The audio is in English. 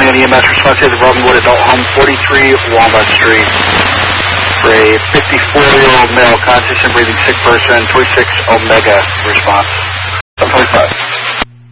an EMS response to the Robinwood Adult Home, 43 Walnut Street, for a 54-year-old male, conscious and breathing sick person, 26 Omega response. 25.